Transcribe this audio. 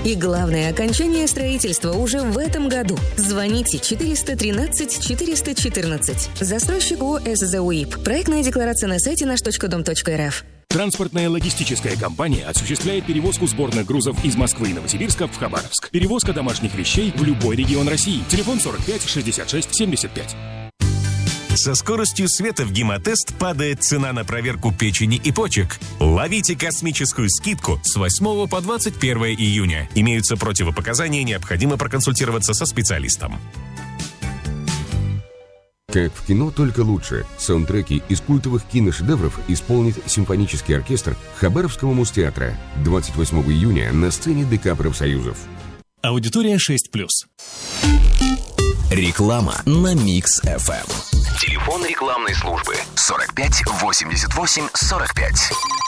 И главное, окончание строительства уже в этом году. Звоните 413 414. Застройщик ООО «СЗ УИП». Проектная декларация на сайте наш.дом.рф. Транспортная логистическая компания осуществляет перевозку сборных грузов из Москвы и Новосибирска в Хабаровск. Перевозка домашних вещей в любой регион России. Телефон 45 66 75. Со скоростью света в Гемотест падает цена на проверку печени и почек. Ловите космическую скидку с 8 по 21 июня. Имеются противопоказания, необходимо проконсультироваться со специалистом. Как в кино, только лучше. Саундтреки из культовых киношедевров исполнит симфонический оркестр Хабаровского муз-театра 28 июня на сцене ДК профсоюзов. Аудитория 6+. Реклама на Микс FM. Телефон рекламной службы 45 88 45.